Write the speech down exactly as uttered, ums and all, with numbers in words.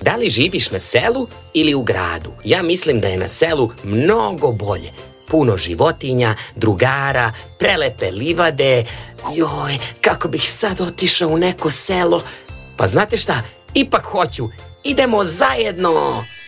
Da li živiš na selu ili u gradu? Ja mislim da je na selu mnogo bolje. Puno životinja, drugara, prelepe livade. Joj, kako bih sad otišao u neko selo. Pa znate šta? Ipak hoću. Idemo zajedno!